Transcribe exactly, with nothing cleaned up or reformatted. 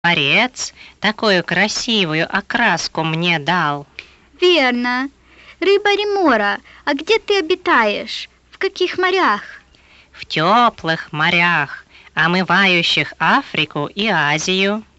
Творец такую красивую окраску мне дал. Верно. Рыба Ремора, а где ты обитаешь? В каких морях? В теплых морях, омывающих Африку и Азию.